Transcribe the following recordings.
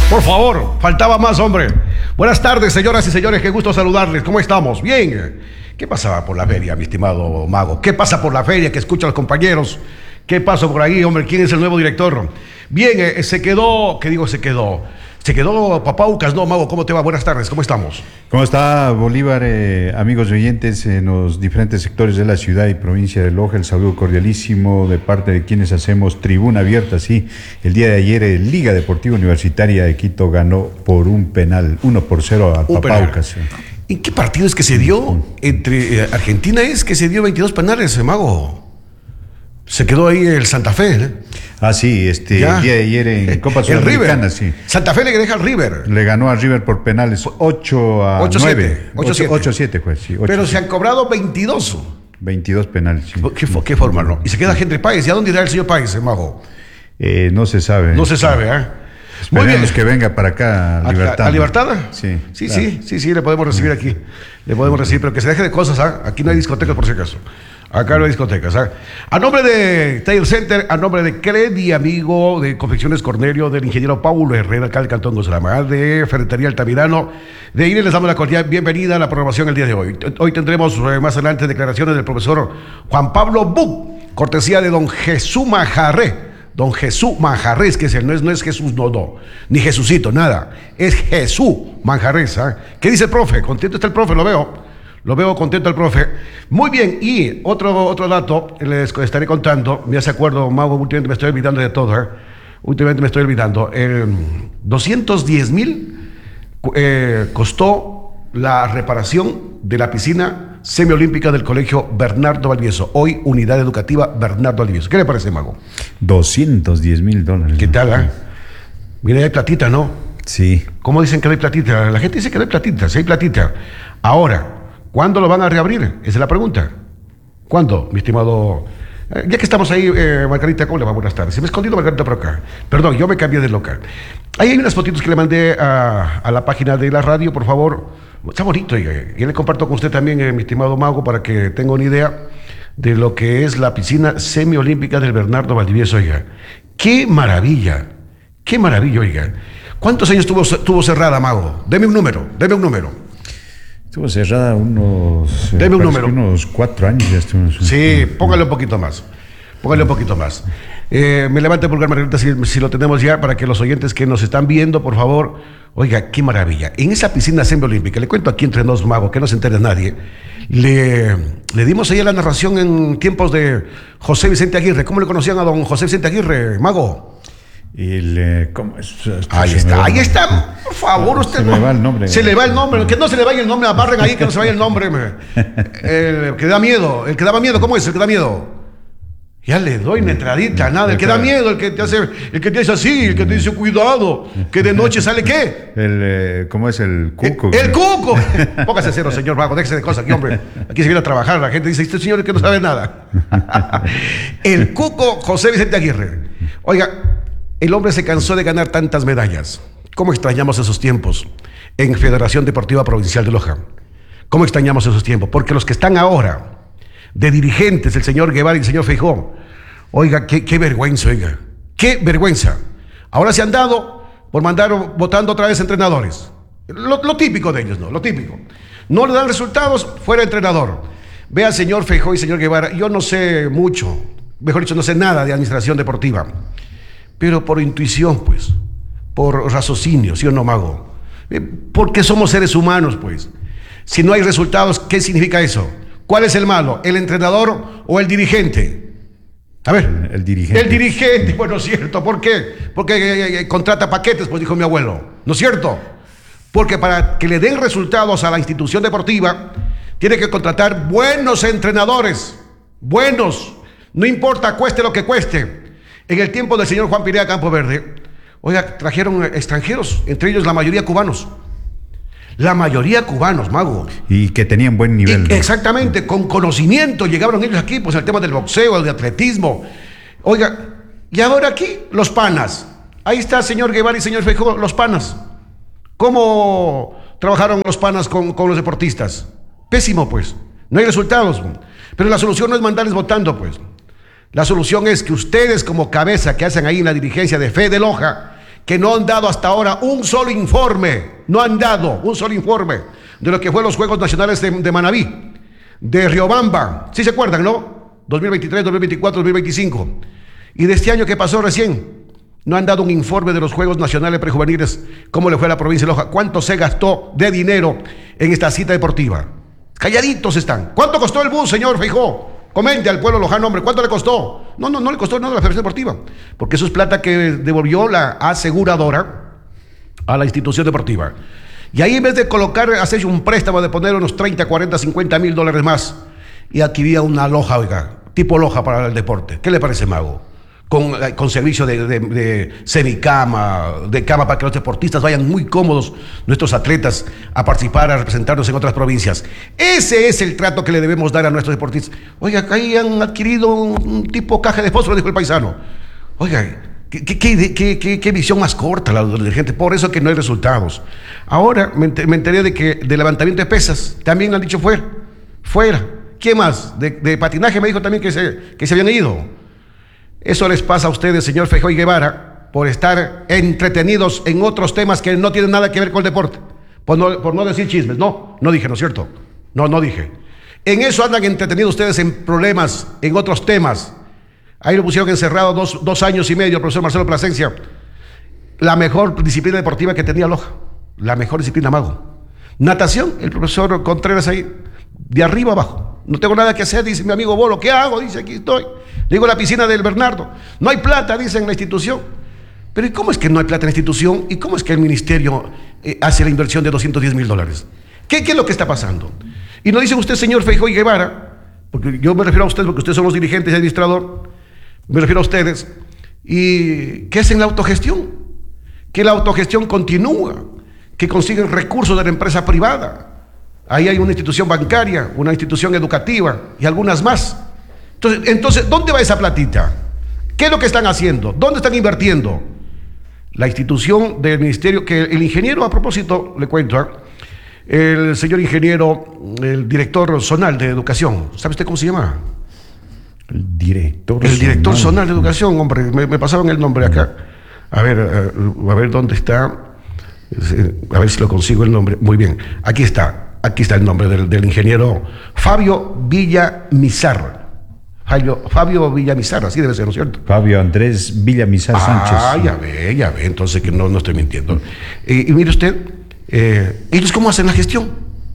Por favor, faltaba más, hombre. Buenas tardes, señoras y señores, qué gusto saludarles. ¿Cómo estamos? Bien. ¿Qué pasaba por la feria, mi estimado Mago? ¿Qué pasa por la feria que escuchan los compañeros? ¿Qué pasó por ahí, hombre? ¿Quién es el nuevo director? Bien, se quedó, ¿qué digo se quedó? Se quedó Papaucas, ¿no, Mago? ¿Cómo te va? Buenas tardes, ¿cómo estamos? ¿Cómo está, Bolívar? Amigos oyentes en los diferentes sectores de la ciudad y provincia de Loja, el saludo cordialísimo de parte de quienes hacemos Tribuna Abierta. Sí, el día de ayer Liga Deportiva Universitaria de Quito ganó por un penal, 1-0 a Papaucas. ¿En qué partido es que se dio? Entre Argentina es que se dio 22 penales, Mago. Se quedó ahí el Santa Fe, ¿eh? Ah, sí, el día de ayer en Copa Sudamericana, sí. Santa Fe le deja al River. Le ganó a River por penales 8-9. 8-7 fue, sí. 8-7. Pero se han cobrado 22. 22 penales, sí. ¿Qué forma, no? Y se queda Henry Páez. ¿Y a dónde irá el señor Páez, Mago? No se sabe. No se sabe, ¿eh? Muy bien. Que venga para acá a Libertad. ¿A Libertad? Sí. Sí, claro. sí, le podemos recibir aquí. Le podemos recibir, pero que se deje de cosas, ¿ah? Aquí no hay discotecas, por si acaso. Acá no hay discotecas, ¿ah? A nombre de Taller Center, a nombre de Credi, amigo de Confecciones Cornelio, del ingeniero Paulo Herrera, acá del Cantón Gozalama, de Ferretería Altamirano, de INE les damos la cordial bienvenida a la programación el día de hoy. Hoy tendremos más adelante declaraciones del profesor Juan Pablo Buc, cortesía de don Jesús Majarré. Don Jesús Manjarres, que es él, no es Jesús, no, ni Jesucito, nada, es Jesús Manjarres, ¿eh? ¿Qué dice el profe? Contento está el profe, lo veo contento el profe. Muy bien, y otro dato, les estaré contando, me hace acuerdo, Mago, últimamente me estoy olvidando de todo, ¿eh? 210,000 costó la reparación de la piscina semiolímpica del colegio Bernardo Valdivieso, hoy Unidad Educativa Bernardo Valdivieso. ¿Qué le parece, Mago? $210,000. ¿Qué tal, eh? Mira, hay platita, ¿no? Sí. ¿Cómo dicen que no hay platita? La gente dice que no hay platita, sí hay platita. Ahora, ¿cuándo lo van a reabrir? Esa es la pregunta. ¿Cuándo, mi estimado? Ya que estamos ahí, Margarita, ¿cómo le va? Buenas tardes. Se me ha escondido Margarita por acá. Perdón, yo me cambié de local. Ahí hay unas fotitos que le mandé a la página de la radio, por favor. Está bonito, y le comparto con usted también, mi estimado Mago, para que tenga una idea de lo que es la piscina semiolímpica del Bernardo Valdivieso, oiga. ¡Qué maravilla! Oiga! ¿Cuántos años tuvo cerrada, Mago? Deme un número. Estuvo cerrada unos 4 años. Ya sí, póngale un poquito más. Me levanta el pulgar, Margarita, si lo tenemos ya, para que los oyentes que nos están viendo, por favor, oiga, qué maravilla. En esa piscina semiolímpica, le cuento aquí entre nos, Mago, que no se entere nadie, le dimos ahí la narración en tiempos de José Vicente Aguirre. ¿Cómo le conocían a don José Vicente Aguirre, Mago? ¿Cómo es? Ahí está, por favor, usted. Se le va el nombre. Se le va el nombre, que no se le vaya el nombre, abarren ahí que no se vaya el nombre. El que daba miedo, ¿cómo es? El que da miedo. Ya le doy una entradita, nada, el que da miedo, el que te hace así, el que te dice cuidado, que de noche sale ¿qué? ¿Cómo es el cuco? El cuco. Póngase cero, señor Mago, déjese de cosas aquí, hombre. Aquí se viene a trabajar, la gente dice, este señor es que no sabe nada. El cuco José Vicente Aguirre. Oiga, el hombre se cansó de ganar tantas medallas. ¿Cómo extrañamos esos tiempos en Federación Deportiva Provincial de Loja? ¿Cómo extrañamos esos tiempos? Porque los que están ahora de dirigentes, el señor Guevara y el señor Feijó, oiga, qué vergüenza, oiga, qué vergüenza. Ahora se han dado por mandar votando otra vez entrenadores. Lo típico de ellos, ¿no? Lo típico. No le dan resultados, fuera entrenador. Vea, señor Feijó y señor Guevara, yo no sé mucho, mejor dicho, no sé nada de administración deportiva, pero por intuición, pues, por raciocinio, ¿sí o no, Mago? Porque somos seres humanos, pues. Si no hay resultados, ¿qué significa eso? ¿Cuál es el malo? ¿El entrenador o el dirigente? A ver. El dirigente. El dirigente, bueno, cierto. ¿Por qué? Porque contrata paquetes, pues dijo mi abuelo. ¿No es cierto? Porque para que le den resultados a la institución deportiva, tiene que contratar buenos entrenadores. Buenos. No importa, cueste lo que cueste. En el tiempo del señor Juan Pirea Campo Verde, oiga, trajeron extranjeros, entre ellos la mayoría cubanos. La mayoría cubanos, Mago. Y que tenían buen nivel. Exactamente, con conocimiento llegaron ellos aquí, pues el tema del boxeo, el de atletismo. Oiga, y ahora aquí, los panas. Ahí está, señor Guevara y señor Feijó, los panas. ¿Cómo trabajaron los panas con los deportistas? Pésimo, pues. No hay resultados. Pero la solución no es mandarles votando, pues. La solución es que ustedes, como cabeza que hacen ahí en la dirigencia de Fe de Loja, que no han dado hasta ahora un solo informe, no han dado un solo informe de lo que fue los Juegos Nacionales de Manabí, de Riobamba, ¿sí se acuerdan, no? 2023, 2024, 2025. Y de este año que pasó recién, no han dado un informe de los Juegos Nacionales Prejuveniles, cómo le fue a la provincia de Loja, cuánto se gastó de dinero en esta cita deportiva. Calladitos están. ¿Cuánto costó el bus, señor Feijó? Comente al pueblo lojano, hombre, ¿cuánto le costó? No le costó nada a la Federación Deportiva, porque eso es plata que devolvió la aseguradora a la institución deportiva. Y ahí en vez de colocar, hacer un préstamo de poner unos 30, 40, 50 mil dólares más y adquiría una loja, oiga, tipo loja para el deporte. ¿Qué le parece, Mago? Con servicio de semicama, de cama para que los deportistas vayan muy cómodos, nuestros atletas, a participar, a representarnos en otras provincias. Ese es el trato que le debemos dar a nuestros deportistas. Oiga, ahí han adquirido un tipo caja de fósforo, dijo el paisano. Oiga, qué visión más corta la de la gente, por eso que no hay resultados. Ahora me enteré de que de levantamiento de pesas, también han dicho fuera. ¿Quién más? De patinaje me dijo también que se habían ido. Eso les pasa a ustedes, señor Feijó y Guevara, por estar entretenidos en otros temas que no tienen nada que ver con el deporte. Por no decir chismes. No dije, ¿no es cierto? No dije. En eso andan entretenidos ustedes en problemas, en otros temas. Ahí lo pusieron encerrado 2 años y medio el profesor Marcelo Plasencia. La mejor disciplina deportiva que tenía Loja. La mejor disciplina, Mago. Natación, el profesor Contreras ahí, de arriba abajo. No tengo nada que hacer, dice mi amigo Bolo. ¿Qué hago? Dice, aquí estoy. Le digo, la piscina del Bernardo. No hay plata, dice, en la institución. Pero ¿y cómo es que no hay plata en la institución? ¿Y cómo es que el ministerio hace la inversión de $210,000? ¿Qué es lo que está pasando? Y no dice usted, señor Feijó y Guevara, porque yo me refiero a ustedes, porque ustedes son los dirigentes y administrador, me refiero a ustedes, y que hacen la autogestión, que la autogestión continúa, que consiguen recursos de la empresa privada. Ahí hay una institución bancaria, una institución educativa y algunas más. Entonces, ¿dónde va esa platita? ¿Qué es lo que están haciendo? ¿Dónde están invirtiendo? La institución del ministerio, que el ingeniero, a propósito, le cuento, el señor ingeniero, el director zonal de educación, ¿sabe usted cómo se llama? El director zonal de educación, hombre, me pasaron el nombre acá. A ver dónde está, a ver si lo consigo el nombre. Muy bien, aquí está el nombre del ingeniero Fabio Villamizar. Fabio Villamizar, así debe ser, ¿no es cierto? Fabio Andrés Villamizar Sánchez. Ya ve, entonces que no estoy mintiendo. Y mire usted, ellos cómo hacen la gestión.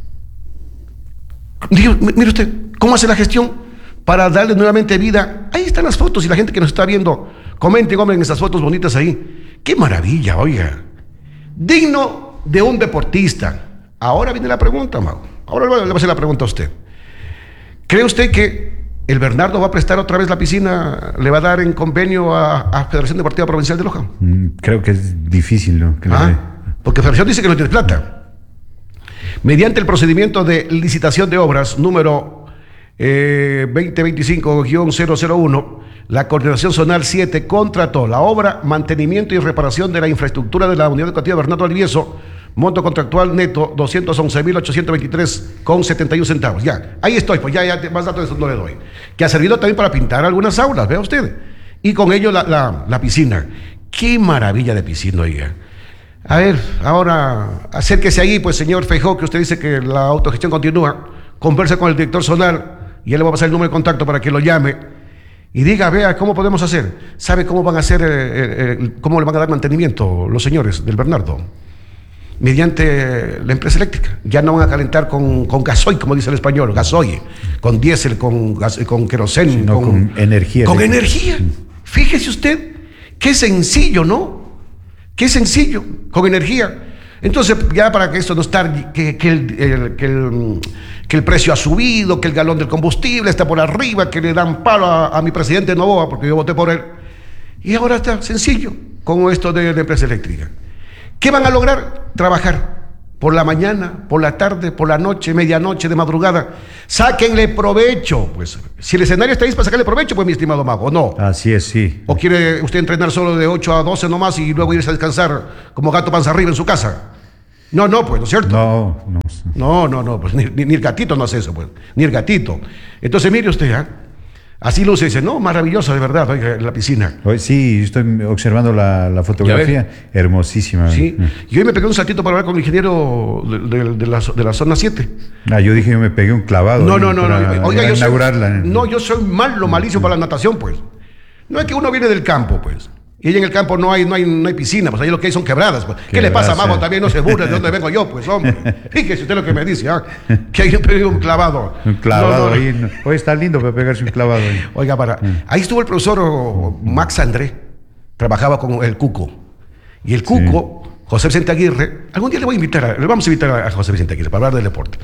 Mire usted, ¿cómo hacen la gestión para darle nuevamente vida? Ahí están las fotos y la gente que nos está viendo, comenten, en esas fotos bonitas ahí. ¡Qué maravilla, oiga! Digno de un deportista. Ahora viene la pregunta, Mago. Ahora le voy a hacer la pregunta a usted. ¿Cree usted que el Bernardo va a prestar otra vez la piscina? ¿Le va a dar en convenio a Federación Deportiva Provincial de Loja? Creo que es difícil, ¿no? Porque Federación dice que no tiene plata. Mediante el procedimiento de licitación de obras número 2025-001, la Coordinación Zonal 7 contrató la obra, mantenimiento y reparación de la infraestructura de la Unidad Educativa Bernardo Alvieso, monto contractual neto 211.823,71 centavos. Ya, ahí estoy, pues ya más datos de eso no le doy. Que ha servido también para pintar algunas aulas, vea usted. Y con ello la piscina. Qué maravilla de piscina, oiga. A ver, ahora acérquese ahí, pues, señor Feijó, que usted dice que la autogestión continúa. Converse con el director zonal y él le va a pasar el número de contacto para que lo llame y diga, vea, ¿cómo podemos hacer? ¿Sabe cómo van a hacer, cómo le van a dar mantenimiento los señores del Bernardo? Mediante la empresa eléctrica. Ya no van a calentar con gasoil, como dice el español, gasoil, con diésel, con queroseno, sí, no, con energía. Con energía. Fíjese usted, qué sencillo, ¿no? Qué sencillo, con energía. Entonces, ya para que esto no estar, que el precio ha subido, que el galón del combustible está por arriba, que le dan palo a mi presidente Novoa, porque yo voté por él. Y ahora está sencillo con esto de la empresa eléctrica. ¿Qué van a lograr? Trabajar por la mañana, por la tarde, por la noche, medianoche, de madrugada. Sáquenle provecho. Pues, si el escenario está ahí para sacarle provecho, pues, mi estimado Mago, ¿o no? Así es, sí. ¿O quiere usted entrenar solo de 8 a 12 nomás y luego irse a descansar como gato panza arriba en su casa? No, pues, ¿no es cierto? No. No, pues ni el gatito no hace eso, pues. Ni el gatito. Entonces, mire usted, Así luce, dice, no, maravillosa de verdad, oiga, la piscina. Hoy sí, estoy observando la fotografía, hermosísima. Sí, y hoy me pegué un saltito para hablar con el ingeniero de la zona 7. Yo dije, yo me pegué un clavado. No. Oiga, para inaugurarla. Yo soy malísimo para la natación, pues. No es que uno viene del campo, pues. Y ahí en el campo no hay piscina, pues ahí lo que hay son quebradas. Pues. ¿Qué le pasa, Mago? También no se burle de dónde vengo yo, pues, hombre. Fíjese usted lo que me dice, que hay un clavado. Un clavado ahí. Hoy está lindo para pegarse un clavado ahí. Oiga, ahí estuvo el profesor Max André, trabajaba con el Cuco. Y el Cuco, sí. José Vicente Aguirre, algún día le vamos a invitar a José Vicente Aguirre para hablar del deporte.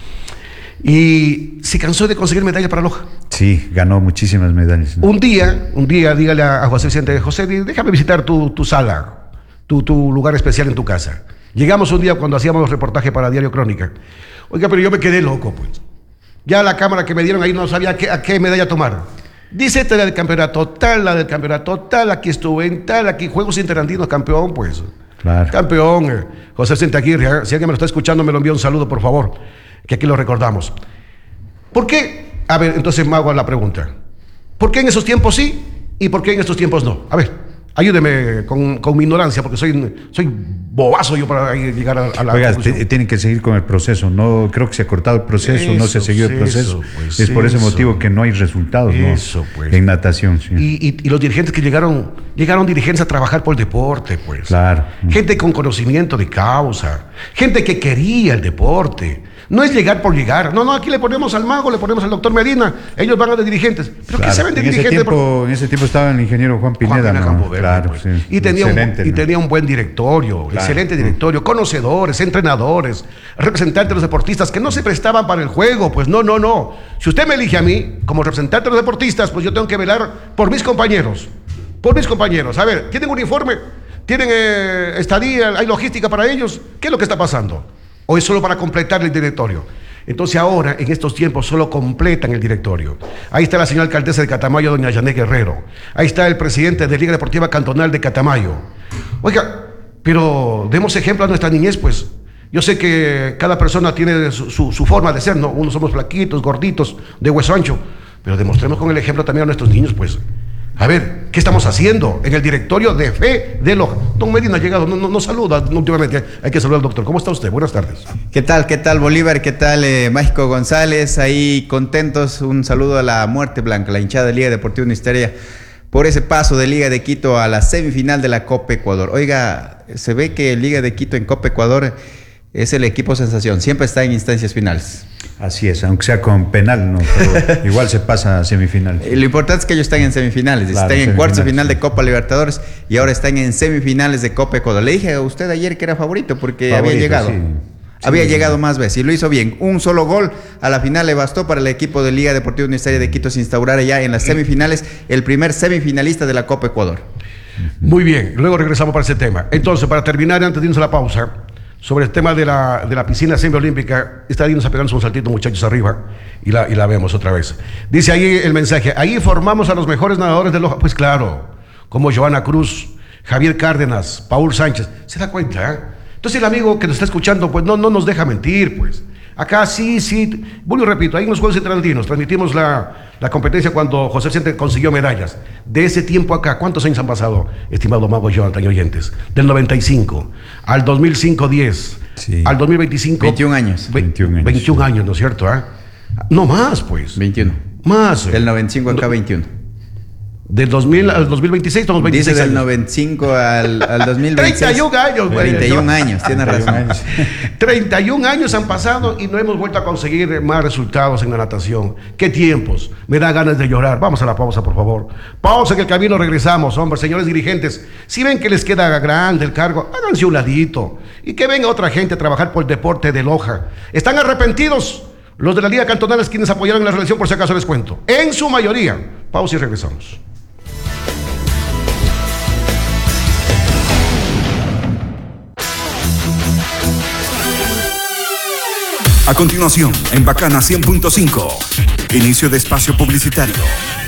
Y se cansó de conseguir medallas para Loja. Sí, ganó muchísimas medallas, ¿no? Un día, dígale a José Vicente, José, déjame visitar tu sala, tu lugar especial en tu casa. Llegamos un día cuando hacíamos reportaje para Diario Crónica. Oiga, pero yo me quedé loco, pues. Ya la cámara que me dieron ahí no sabía a qué medalla tomar. Dice esta la del campeonato tal, la del campeonato tal, aquí estuve en tal, aquí Juegos Interandinos, campeón, pues. Claro. Campeón, José Vicente Aguirre. Si alguien me lo está escuchando, me lo envía un saludo, por favor, que aquí lo recordamos. ¿Por qué? A ver, entonces me hago la pregunta. ¿Por qué en esos tiempos sí y por qué en estos tiempos no? A ver, ayúdeme con mi ignorancia, porque soy bobazo yo para llegar a la Oiga, tienen que seguir con el proceso. No creo que se ha cortado el proceso, no se ha seguido el proceso. Pues es por ese motivo que no hay resultados, eso, pues. En natación. Sí. Y los dirigentes que llegaron dirigentes a trabajar por el deporte, pues. Claro. Gente con conocimiento de causa, gente que quería el deporte. No es llegar por llegar. No, aquí le ponemos al Mago, le ponemos al doctor Medina. Ellos van a de dirigentes. Pero claro, ¿qué saben de dirigentes? En ese tiempo estaba el ingeniero Juan Pineda, ¿no? Campo Verde, claro, pues. Sí. Y tenía un buen directorio, claro. Excelente directorio, conocedores, entrenadores, representantes de los deportistas que no se prestaban para el juego. Pues no. Si usted me elige a mí como representante de los deportistas, pues yo tengo que velar por mis compañeros. A ver, ¿tienen uniforme? ¿Tienen estadía? ¿Hay logística para ellos? ¿Qué es lo que está pasando? ¿O es solo para completar el directorio? Entonces ahora, en estos tiempos, solo completan el directorio. Ahí está la señora alcaldesa de Catamayo, doña Yané Guerrero. Ahí está el presidente de Liga Deportiva Cantonal de Catamayo. Oiga, pero demos ejemplo a nuestra niñez, pues. Yo sé que cada persona tiene su forma de ser, ¿no? Unos somos flaquitos, gorditos, de hueso ancho. Pero demostremos con el ejemplo también a nuestros niños, pues. A ver, ¿qué estamos haciendo en el directorio de fe de Loja? Don Medina ha llegado, no saluda últimamente. Hay que saludar al doctor. ¿Cómo está usted? Buenas tardes. ¿Qué tal Bolívar? ¿Qué tal Mágico González? Ahí contentos. Un saludo a la Muerte Blanca, la hinchada de Liga Deportiva Universitaria, por ese paso de Liga de Quito a la semifinal de la Copa Ecuador. Oiga, se ve que Liga de Quito en Copa Ecuador es el equipo sensación. Siempre está en instancias finales. Así es, aunque sea con penal, ¿no? Pero igual se pasa a semifinal. Lo importante es que ellos están en semifinales, claro, están en cuartos de final de Copa Libertadores y ahora están en semifinales de Copa Ecuador. Le dije a usted ayer que era favorito porque había llegado. Sí. Había llegado más veces y lo hizo bien. Un solo gol a la final le bastó para el equipo de Liga Deportiva Universitaria de Quito se instaurara ya en las semifinales, el primer semifinalista de la Copa Ecuador. Muy bien, luego regresamos para ese tema. Entonces, para terminar, antes de irnos a la pausa, sobre el tema de la piscina semiolímpica, está ahí nos pegando un saltito, muchachos, arriba, y la vemos otra vez. Dice ahí el mensaje, ahí formamos a los mejores nadadores de Loja. Pues claro, como Joana Cruz, Javier Cárdenas, Paul Sánchez. ¿Se da cuenta? Entonces el amigo que nos está escuchando, pues no nos deja mentir, pues. Acá sí, vuelvo y repito, ahí en los Juegos Interandinos transmitimos la competencia cuando José Vicente consiguió medallas. De ese tiempo acá, ¿cuántos años han pasado, estimado Mago Jonathan y oyentes? Del 95 al 2005, 10, sí. Al 2025... 21 años. 21 años, ¿no es cierto? No más, pues. 21. Más. Del 95 acá, 21. Del 2000 al 2026 estamos 26 Dice del años. 95 al 2026. 31 años, güey. 31 años, tienes razón. 31 años han pasado y no hemos vuelto a conseguir más resultados en la natación. ¿Qué tiempos? Me da ganas de llorar. Vamos a la pausa, por favor. Pausa, que el camino regresamos, hombre. Señores dirigentes, si ven que les queda grande el cargo, háganse un ladito y que venga otra gente a trabajar por el deporte de Loja. ¿Están arrepentidos? Los de la Liga Cantonal es quienes apoyaron la reelección, por si acaso les cuento. En su mayoría. Pausa y regresamos. A continuación, en Bacana 100.5, inicio de espacio publicitario.